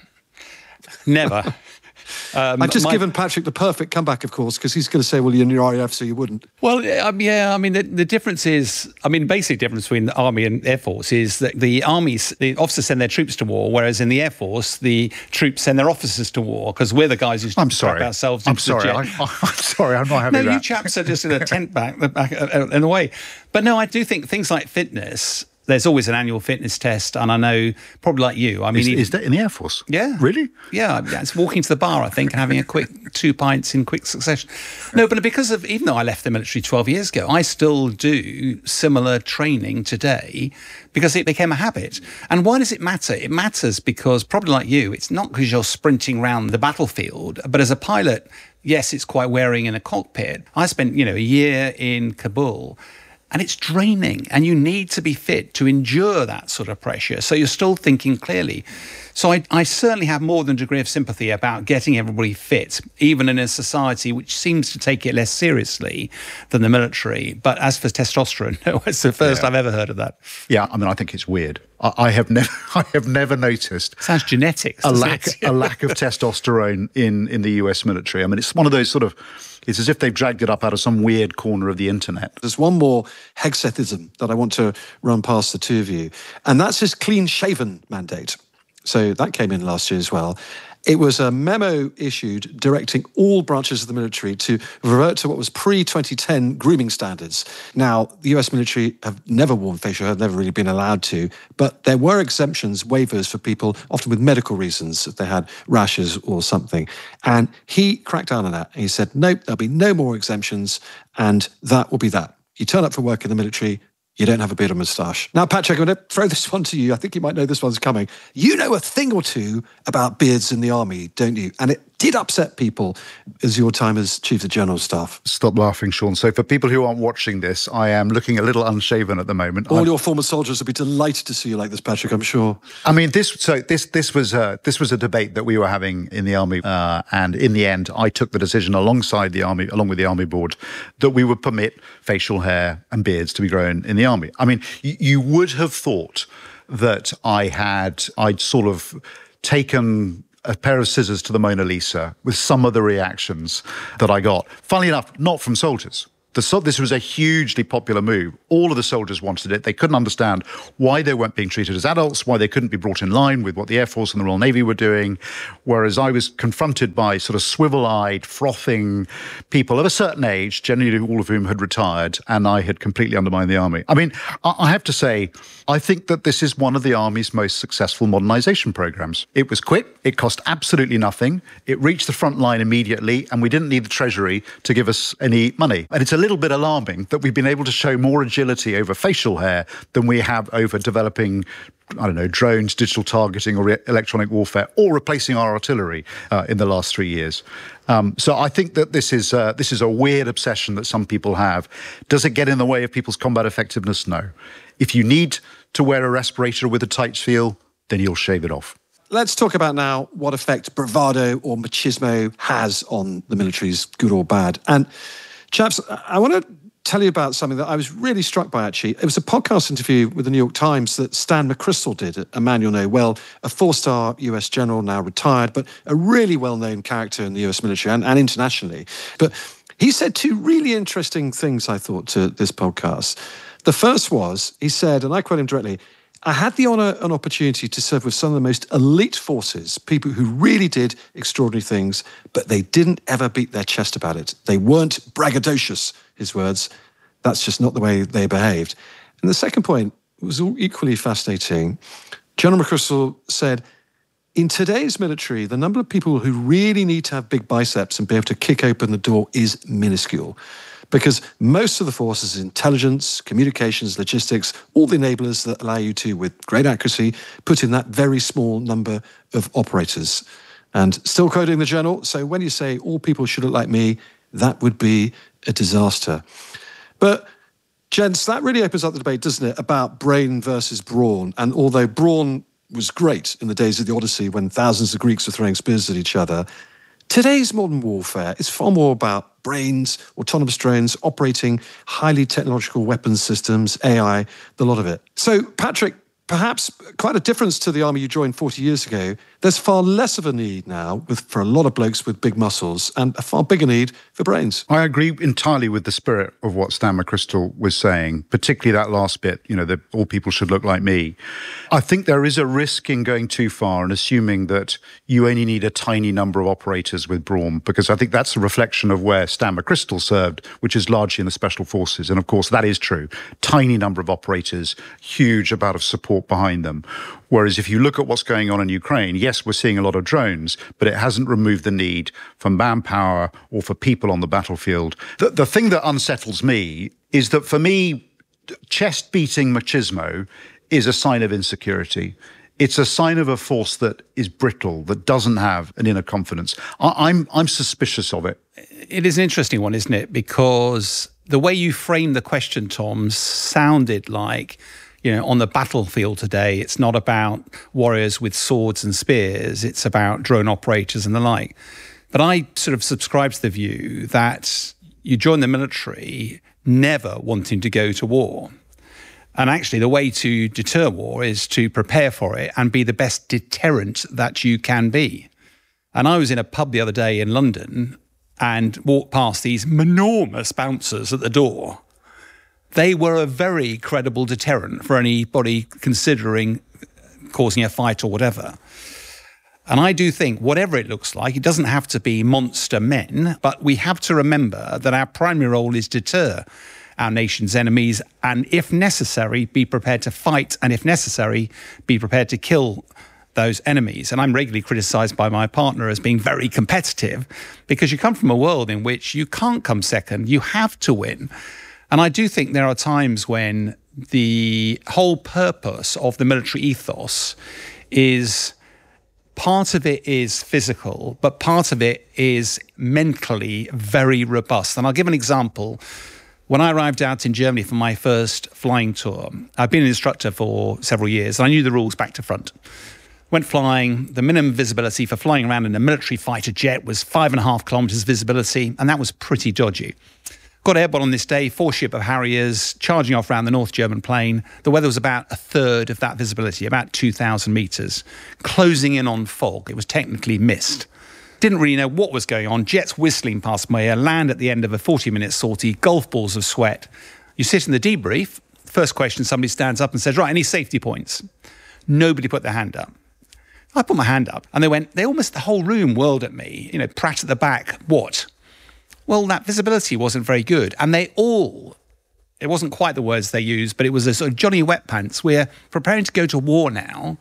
S16: I've just given Patrick the perfect comeback, of course, because he's going to say, well, you're in your RAF, so you wouldn't.
S17: Well, yeah, I mean, the difference is, the basic difference between the Army and Air Force is that the officers send their troops to war, whereas in the Air Force, the troops send their officers to war, because we're the guys who strap ourselves into the jet.
S14: I'm sorry, I'm not having that.
S17: No, you chaps are just in a tent back in the way. But no, I do think things like fitness, there's always an annual fitness test, and I know, probably like you,
S14: is that in the Air Force?
S17: Yeah.
S14: Really?
S17: Yeah, it's walking to the bar, I think, and having a quick 2 pints in quick succession. No, but because of, even though I left the military 12 years ago, I still do similar training today because it became a habit. And why does it matter? It matters because, probably like you, it's not because you're sprinting around the battlefield, but as a pilot, yes, it's quite wearing in a cockpit. I spent, a year in Kabul, and it's draining, and you need to be fit to endure that sort of pressure. So you're still thinking clearly. So I certainly have more than a degree of sympathy about getting everybody fit, even in a society which seems to take it less seriously than the military. But as for testosterone, no, it's the first I've ever heard of that.
S14: Yeah, I think it's weird. I have never noticed.
S17: Sounds genetics.
S14: A lack of testosterone in the US military. It's one of those sort of. It's as if they've dragged it up out of some weird corner of the internet.
S16: There's one more Hegsethism that I want to run past the two of you, and that's his clean-shaven mandate. So that came in last year as well. It was a memo issued directing all branches of the military to revert to what was pre-2010 grooming standards. Now, the US military have never worn facial hair, never really been allowed to, but there were exemptions, waivers for people, often with medical reasons, if they had rashes or something. And he cracked down on that. He said, nope, there'll be no more exemptions, and that will be that. You turn up for work in the military, you don't have a beard or moustache. Now, Patrick, I'm going to throw this one to you. I think you might know this one's coming. You know a thing or two about beards in the army, don't you? And it did upset people as your time as Chief of General Staff?
S14: Stop laughing, Sean. So for people who aren't watching this, I am looking a little unshaven at the moment.
S16: All your former soldiers will be delighted to see you like this, Patrick, I'm sure.
S14: I mean, this was a debate that we were having in the Army, and in the end, I took the decision alongside the Army, along with the Army Board, that we would permit facial hair and beards to be grown in the Army. I mean, you would have thought that I'd sort of taken a pair of scissors to the Mona Lisa with some of the reactions that I got. Funnily enough, not from soldiers. This was a hugely popular move. All of the soldiers wanted it. They couldn't understand why they weren't being treated as adults, why they couldn't be brought in line with what the Air Force and the Royal Navy were doing. Whereas I was confronted by sort of swivel-eyed, frothing people of a certain age, generally all of whom had retired, and I had completely undermined the Army. I mean, I have to say, I think that this is one of the Army's most successful modernisation programmes. It was quick, it cost absolutely nothing, it reached the front line immediately, and we didn't need the Treasury to give us any money. And it's a little bit alarming that we've been able to show more agility over facial hair than we have over developing, I don't know, drones, digital targeting or electronic warfare, or replacing our artillery in the last 3 years. So I think that this is a weird obsession that some people have. Does it get in the way of people's combat effectiveness? No. If you need to wear a respirator with a tight seal, then you'll shave it off.
S16: Let's talk about now what effect bravado or machismo has on the military's good or bad. And chaps, I want to tell you about something that I was really struck by, actually. It was a podcast interview with the New York Times that Stan McChrystal did, a man you'll know well, a 4-star US general, now retired, but a really well-known character in the US military and internationally. But he said 2 really interesting things, I thought, to this podcast. The first was, he said, and I quote him directly, "I had the honour and opportunity to serve with some of the most elite forces, people who really did extraordinary things, but they didn't ever beat their chest about it. They weren't braggadocious," his words. "That's just not the way they behaved." And the second point was equally fascinating. General McChrystal said, "In today's military, the number of people who really need to have big biceps and be able to kick open the door is minuscule. Because most of the forces, intelligence, communications, logistics, all the enablers that allow you to, with great accuracy, put in that very small number of operators." And still quoting the general, "So when you say all people should look like me, that would be a disaster." But, gents, that really opens up the debate, doesn't it, about brain versus brawn. And although brawn was great in the days of the Odyssey when thousands of Greeks were throwing spears at each other, today's modern warfare is far more about brains, autonomous drones, operating highly technological weapons systems, AI, the lot of it. So, Patrick, perhaps quite a difference to the Army you joined 40 years ago. There's far less of a need now for a lot of blokes with big muscles and a far bigger need for brains.
S14: I agree entirely with the spirit of what Stan McChrystal was saying, particularly that last bit, that all people should look like me. I think there is a risk in going too far and assuming that you only need a tiny number of operators with brawn, because I think that's a reflection of where Stan McChrystal served, which is largely in the Special Forces. And of course, that is true. Tiny number of operators, huge amount of support behind them. Whereas if you look at what's going on in Ukraine, yes, we're seeing a lot of drones, but it hasn't removed the need for manpower or for people on the battlefield. The thing that unsettles me is that, for me, chest-beating machismo is a sign of insecurity. It's a sign of a force that is brittle, that doesn't have an inner confidence. I'm suspicious of it.
S17: It is an interesting one, isn't it? Because the way you framed the question, Tom, sounded like, on the battlefield today, it's not about warriors with swords and spears, it's about drone operators and the like. But I sort of subscribe to the view that you join the military never wanting to go to war. And actually, the way to deter war is to prepare for it and be the best deterrent that you can be. And I was in a pub the other day in London and walked past these enormous bouncers at the door. They were a very credible deterrent for anybody considering causing a fight or whatever. And I do think, whatever it looks like, it doesn't have to be monster men, but we have to remember that our primary role is deter our nation's enemies, and if necessary, be prepared to fight, and if necessary, be prepared to kill those enemies. And I'm regularly criticised by my partner as being very competitive, because you come from a world in which you can't come second, you have to win. And I do think there are times when the whole purpose of the military ethos is part of it is physical, but part of it is mentally very robust. And I'll give an example. When I arrived out in Germany for my first flying tour, I'd been an instructor for several years, and I knew the rules back to front. Went flying. The minimum visibility for flying around in a military fighter jet was 5.5 kilometers visibility, and that was pretty dodgy. Got airborne on this day, 4 ship of Harriers, charging off around the North German plain. The weather was about a third of that visibility, about 2,000 meters, closing in on fog. It was technically mist. Didn't really know what was going on. Jets whistling past my ear, land at the end of a 40-minute sortie, golf balls of sweat. You sit in the debrief. First question, somebody stands up and says, right, any safety points? Nobody put their hand up. I put my hand up, and the whole room whirled at me. Pratt at the back, what? Well, that visibility wasn't very good. And it wasn't quite the words they used, but it was a sort of Johnny Wet Pants. We're preparing to go to war now.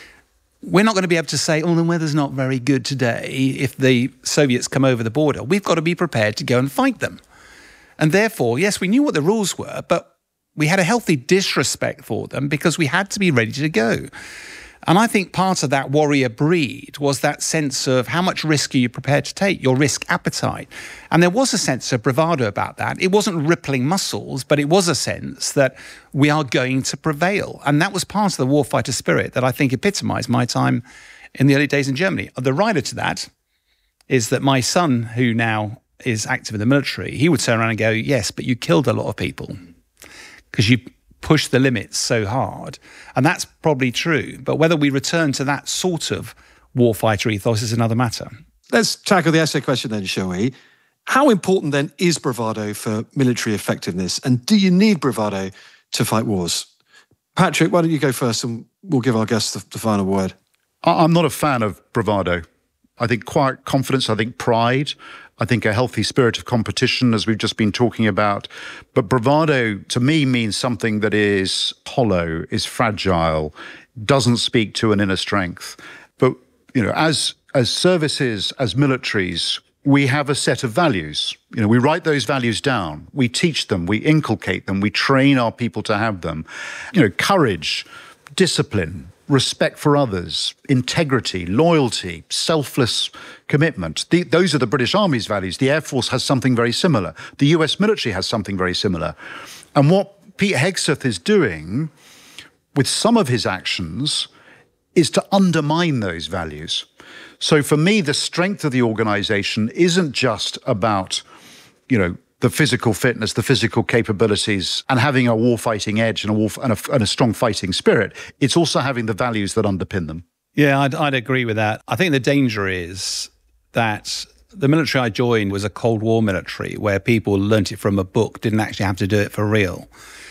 S17: We're not going to be able to say, the weather's not very good today if the Soviets come over the border. We've got to be prepared to go and fight them. And therefore, yes, we knew what the rules were, but we had a healthy disrespect for them because we had to be ready to go. And I think part of that warrior breed was that sense of how much risk are you prepared to take, your risk appetite. And there was a sense of bravado about that. It wasn't rippling muscles, but it was a sense that we are going to prevail. And that was part of the warfighter spirit that I think epitomized my time in the early days in Germany. The rider to that is that my son, who now is active in the military, he would turn around and go, yes, but you killed a lot of people because you push the limits so hard. And that's probably true. But whether we return to that sort of warfighter ethos is another matter.
S16: Let's tackle the essay question then, shall we? How important then is bravado for military effectiveness? And do you need bravado to fight wars? Patrick, why don't you go first and we'll give our guests the final word.
S14: I'm not a fan of bravado. I think quiet confidence, I think pride, I think a healthy spirit of competition, as we've just been talking about. But bravado, to me, means something that is hollow, is fragile, doesn't speak to an inner strength. But, as services, as militaries, we have a set of values. We write those values down. We teach them. We inculcate them. We train our people to have them. Courage, discipline, respect for others, integrity, loyalty, selfless commitment. Those are the British Army's values. The Air Force has something very similar. The US military has something very similar. And what Pete Hegseth is doing with some of his actions is to undermine those values. So for me, the strength of the organization isn't just about, the physical fitness, the physical capabilities, and having a warfighting edge and a strong fighting spirit. It's also having the values that underpin them.
S17: Yeah, I'd agree with that. I think the danger is that the military I joined was a Cold War military where people learnt it from a book, didn't actually have to do it for real.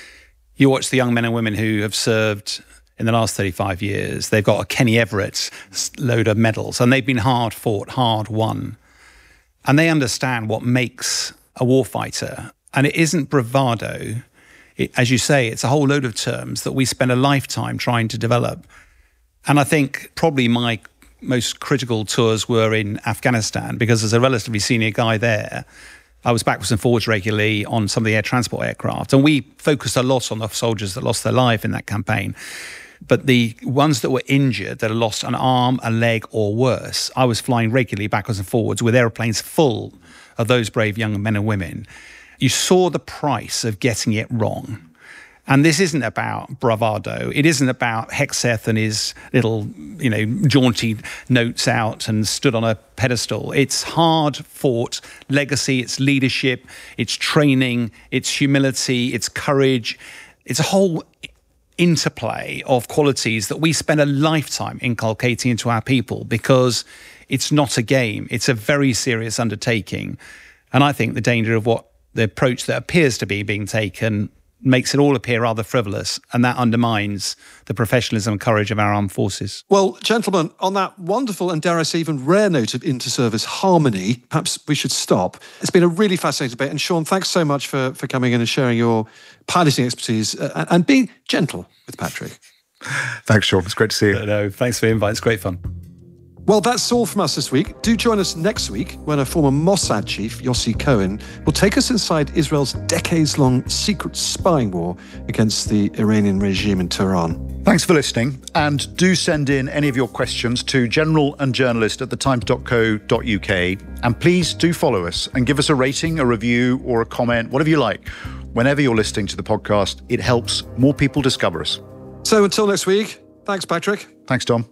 S17: You watch the young men and women who have served in the last 35 years. They've got a Kenny Everett load of medals, and they've been hard fought, hard won. And they understand what makes a warfighter, and it isn't bravado. As you say, it's a whole load of terms that we spend a lifetime trying to develop. And I think probably my most critical tours were in Afghanistan, because as a relatively senior guy there, I was backwards and forwards regularly on some of the air transport aircraft, and we focused a lot on the soldiers that lost their life in that campaign. But the ones that were injured, that had lost an arm, a leg, or worse, I was flying regularly backwards and forwards with airplanes full of those brave young men and women. You saw the price of getting it wrong. And this isn't about bravado. It isn't about Hegseth and his little, jaunty notes out and stood on a pedestal. It's hard fought legacy, it's leadership, it's training, it's humility, it's courage. It's a whole interplay of qualities that we spend a lifetime inculcating into our people, because it's not a game. It's a very serious undertaking. And I think the danger of what the approach that appears to be being taken makes it all appear rather frivolous, and that undermines the professionalism and courage of our armed forces.
S16: Well, gentlemen, on that wonderful and dare I say even rare note of inter-service harmony, perhaps we should stop. It's been a really fascinating debate. And Sean, thanks so much for coming in and sharing your piloting expertise and being gentle with Patrick.
S14: Thanks, Sean. It's great to see you.
S17: No, thanks for the invite. It's great fun.
S16: Well, that's all from us this week. Do join us next week when a former Mossad chief, Yossi Cohen, will take us inside Israel's decades-long secret spying war against the Iranian regime in Tehran.
S14: Thanks for listening, and do send in any of your questions to general&journalist@thetimes.co.uk, and please do follow us and give us a rating, a review or a comment, whatever you like. Whenever you're listening to the podcast, it helps more people discover us.
S16: So until next week, thanks Patrick.
S14: Thanks Tom.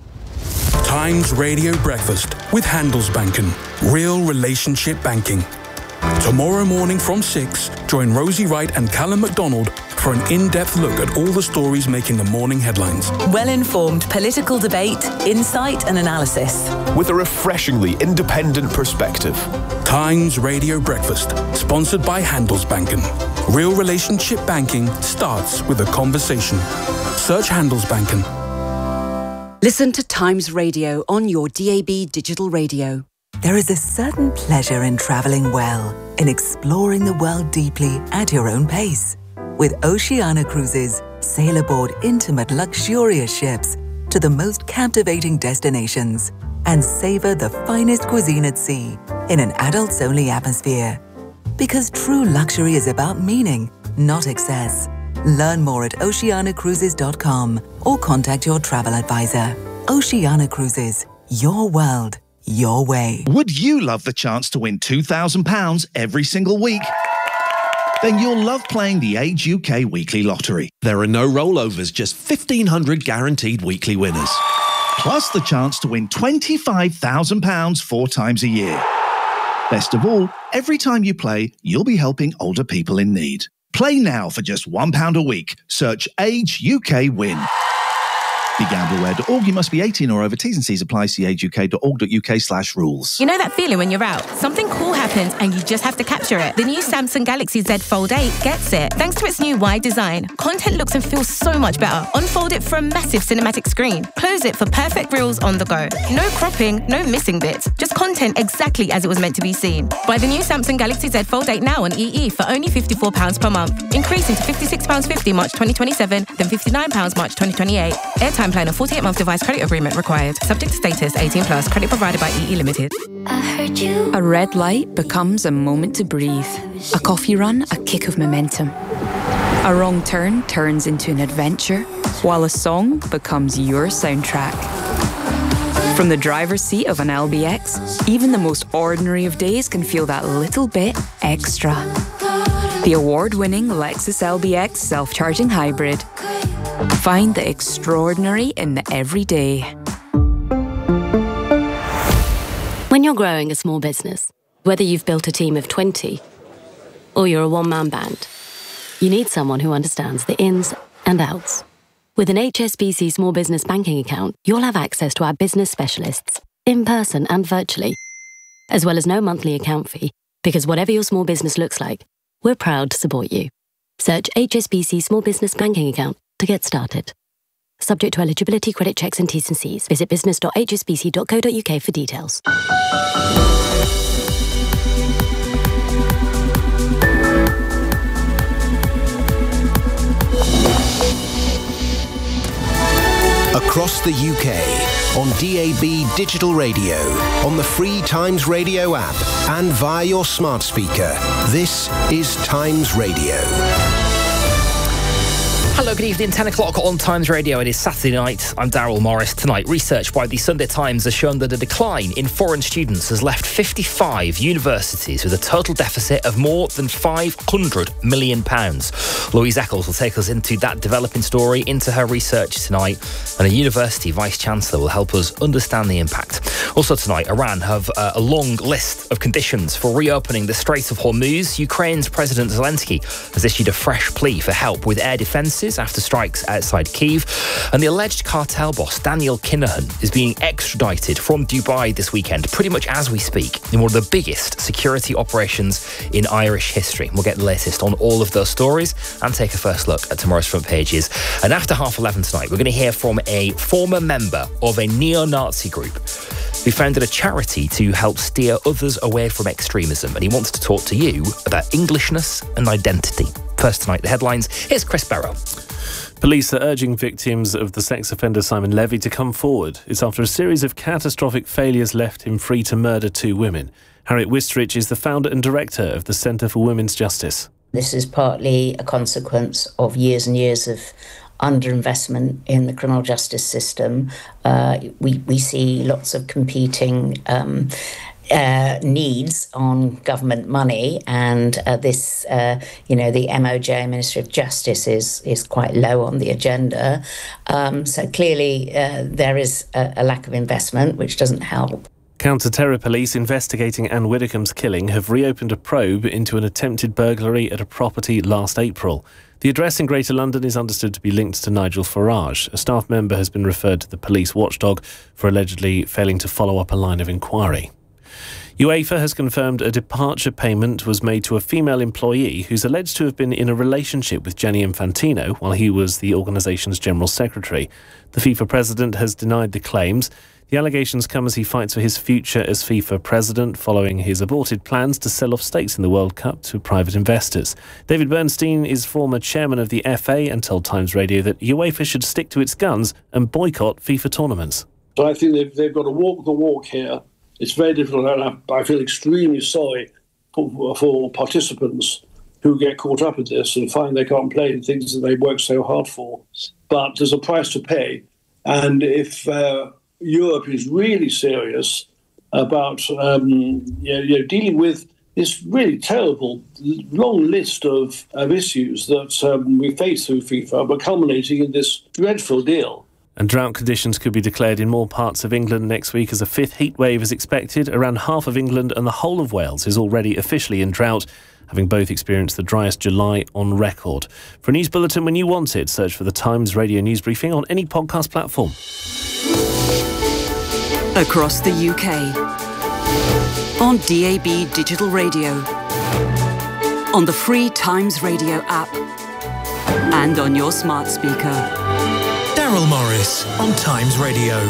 S18: Times Radio Breakfast with Handelsbanken. Real relationship banking. Tomorrow morning from 6, join Rosie Wright and Callum MacDonald for an in-depth look at all the stories making the morning headlines.
S19: Well-informed political debate, insight and analysis.
S20: With a refreshingly independent perspective.
S18: Times Radio Breakfast, sponsored by Handelsbanken. Real relationship banking starts with a conversation. Search Handelsbanken.
S21: Listen to Times Radio on your DAB digital radio.
S9: There is a certain pleasure in travelling well, in exploring the world deeply at your own pace. With Oceania Cruises, sail aboard intimate, luxurious ships to the most captivating destinations and savour the finest cuisine at sea in an adults-only atmosphere. Because true luxury is about meaning, not excess. Learn more at oceanacruises.com or contact your travel advisor. Oceania Cruises, your world, your way.
S8: Would you love the chance to win £2,000 every single week? Then you'll love playing the Age UK Weekly Lottery. There are no rollovers, just 1,500 guaranteed weekly winners. Plus the chance to win £25,000 4 times a year. Best of all, every time you play, you'll be helping older people in need. Play now for just £1 a week. Search Age UK Win. BeGambleAware.org. You must be 18 or over. T's and C's apply. See ageuk.org.uk/rules.
S22: You know that feeling when you're out? Something cool happens and you just have to capture it. The new Samsung Galaxy Z Fold 8 gets it. Thanks to its new wide design, content looks and feels so much better. Unfold it for a massive cinematic screen. Close it for perfect reels on the go. No cropping, no missing bits. Just content exactly as it was meant to be seen. Buy the new Samsung Galaxy Z Fold 8 now on EE for only £54 per month. Increasing to £56.50 March 2027, then £59 March 2028. Airtime plan and 48-month device credit agreement required. Subject to status, 18+. Credit provided by EE Limited.
S23: A red light becomes a moment to breathe. A coffee run, a kick of momentum. A wrong turn turns into an adventure, while a song becomes your soundtrack. From the driver's seat of an LBX, even the most ordinary of days can feel that little bit extra. The award-winning Lexus LBX self-charging hybrid. Find the extraordinary in the everyday.
S24: When you're growing a small business, whether you've built a team of 20 or you're a one-man band, you need someone who understands the ins and outs. With an HSBC Small Business Banking account, you'll have access to our business specialists, in person and virtually, as well as no monthly account fee, because whatever your small business looks like, we're proud to support you. Search HSBC Small Business Banking account to get started. Subject to eligibility, credit checks and T's and C's. Visit business.hsbc.co.uk for details.
S5: Across the UK, on DAB digital radio, on the free Times Radio app, and via your smart speaker. This is Times Radio.
S25: Hello, good evening, 10 o'clock on Times Radio. It is Saturday night. I'm Daryl Morris. Tonight, research by the Sunday Times has shown that a decline in foreign students has left 55 universities with a total deficit of more than £500 million. Louise Eccles will take us into that developing story, into her research tonight, and a university vice-chancellor will help us understand the impact. Also tonight, Iran have a long list of conditions for reopening the Strait of Hormuz. Ukraine's President Zelensky has issued a fresh plea for help with air defences after strikes outside Kyiv, and the alleged cartel boss Daniel Kinahan is being extradited from Dubai this weekend, pretty much as we speak, in one of the biggest security operations in Irish history. We'll get the latest on all of those stories and take a first look at tomorrow's front pages. And after 11:30 tonight, we're going to hear from a former member of a neo-Nazi group who founded a charity to help steer others away from extremism, and he wants to talk to you about Englishness and identity. First tonight, the headlines. Here's Chris Barrow.
S10: Police are urging victims of the sex offender Simon Levy to come forward. It's after a series of catastrophic failures left him free to murder 2 women. Harriet Wistrich is the founder and director of the Centre for Women's Justice.
S11: This is partly a consequence of years and years of underinvestment in the criminal justice system. We see lots of competing needs on government money, and the MOJ, Ministry of Justice, is quite low on the agenda. So clearly there is a lack of investment, which doesn't help.
S10: Counter-terror police investigating Anne Widdecombe's killing have reopened a probe into an attempted burglary at a property last April. The address in Greater London is understood to be linked to Nigel Farage. A staff member has been referred to the police watchdog for allegedly failing to follow up a line of inquiry. UEFA has confirmed a departure payment was made to a female employee who's alleged to have been in a relationship with Gianni Infantino while he was the organisation's general secretary. The FIFA president has denied the claims. The allegations come as he fights for his future as FIFA president following his aborted plans to sell off stakes in the World Cup to private investors. David Bernstein is former chairman of the FA and told Times Radio that UEFA should stick to its guns and boycott FIFA tournaments.
S1: So I think they've got to walk the walk here. It's very difficult, and I feel extremely sorry for participants who get caught up in this and find they can't play in things that they work so hard for. But there's a price to pay, and if Europe is really serious about dealing with this really terrible long list of issues that we face through FIFA, but culminating in this dreadful deal.
S10: And drought conditions could be declared in more parts of England next week as a fifth heat wave is expected. Around half of England and the whole of Wales is already officially in drought, having both experienced the driest July on record. For a news bulletin when you want it, search for the Times Radio News Briefing on any podcast platform.
S21: Across the UK. On DAB Digital Radio. On the free Times Radio app. And on your smart speaker.
S2: Daryl Morris on Times Radio.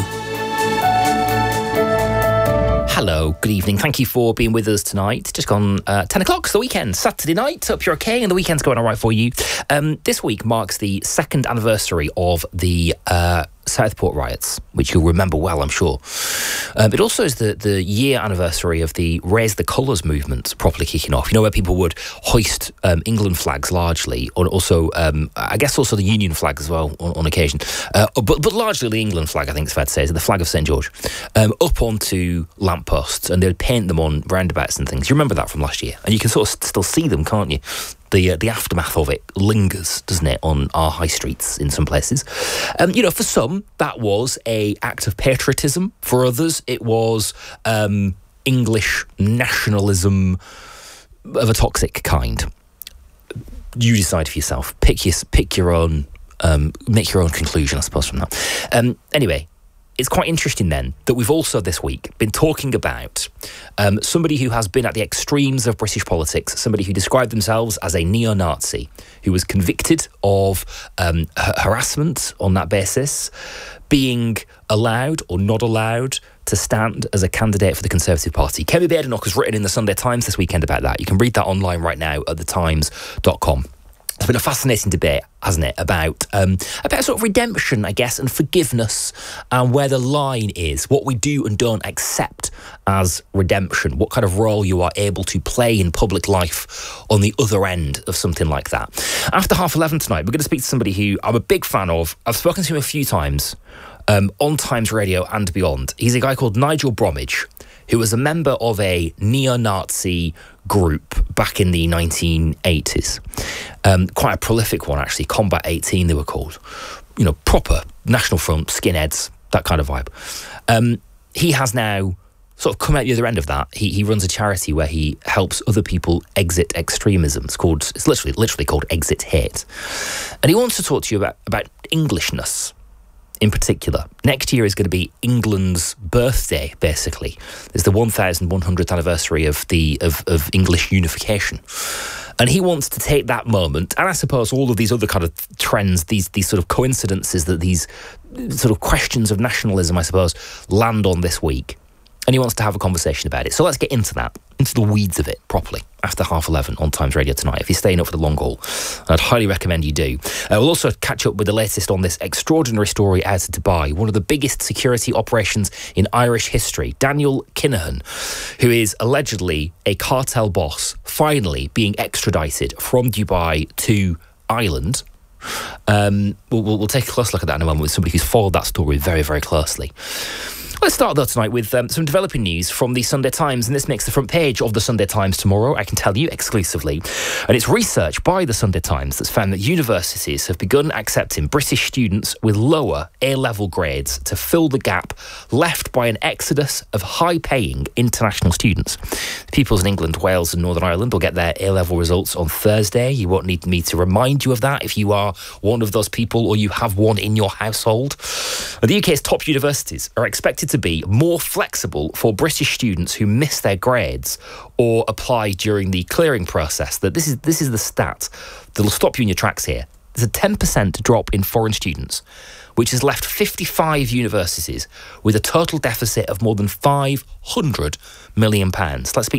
S25: Hello, good evening. Thank you for being with us tonight. Just gone 10 o'clock, it's the weekend. Saturday night, hope you're okay and the weekend's going all right for you. This week marks the second anniversary of the Southport riots, which you'll remember well, I'm sure. It also is the year anniversary of the Raise the Colours movement properly kicking off. You know, where people would hoist England flags largely, or also, I guess also the Union flag as well on occasion. But largely the England flag, I think it's fair to say, is the flag of St George, up onto lampposts, and they'd paint them on roundabouts and things. You remember that from last year? And you can sort of still see them, can't you? The aftermath of it lingers, doesn't it, on our high streets in some places. For some, that was an act of patriotism. For others, it was English nationalism of a toxic kind. You decide for yourself. Pick your own, make your own conclusion, I suppose, from that. Anyway, it's quite interesting then that we've also this week been talking about somebody who has been at the extremes of British politics, somebody who described themselves as a neo-Nazi, who was convicted of harassment on that basis, being allowed or not allowed to stand as a candidate for the Conservative Party. Kemi Badenoch has written in the Sunday Times this weekend about that. You can read that online right now at thetimes.com. It's been a fascinating debate, hasn't it, about sort of redemption, I guess, and forgiveness, and where the line is, what we do and don't accept as redemption, what kind of role you are able to play in public life on the other end of something like that. After 11:30 tonight, we're going to speak to somebody who I'm a big fan of. I've spoken to him a few times on Times Radio and beyond. He's a guy called Nigel Bromwich, who was a member of a neo-Nazi group back in the 1980s. Quite a prolific one, actually. Combat 18, they were called. You know, proper National Front, skinheads, that kind of vibe. He has now sort of come out the other end of that. He runs a charity where he helps other people exit extremism. It's literally called Exit Hate. And he wants to talk to you about Englishness in particular. Next year is going to be England's birthday, basically. It's the 1100th anniversary of English unification. And he wants to take that moment, and I suppose all of these other kind of trends, these sort of coincidences that these sort of questions of nationalism, I suppose, land on this week. And he wants to have a conversation about it. So let's get into that, into the weeds of it properly, after 11:30 on Times Radio tonight, if you're staying up for the long haul. I'd highly recommend you do. We'll also catch up with the latest on this extraordinary story out of Dubai, one of the biggest security operations in Irish history. Daniel Kinahan, who is allegedly a cartel boss, finally being extradited from Dubai to Ireland, We'll take a close look at that in a moment with somebody who's followed that story very, very closely. Let's start, though, tonight with some developing news from the Sunday Times, and this makes the front page of the Sunday Times tomorrow, I can tell you exclusively. And it's research by the Sunday Times that's found that universities have begun accepting British students with lower A-level grades to fill the gap left by an exodus of high-paying international students. The pupils in England, Wales and Northern Ireland will get their A-level results on Thursday. You won't need me to remind you of that if you are one of those people or you have one in your household. The UK's top universities are expected to be more flexible for British students who miss their grades or apply during the clearing process. That this is the stat that'll stop you in your tracks here. There's a 10% drop in foreign students, which has left 55 universities with a total deficit of more than £500 million. Let's speak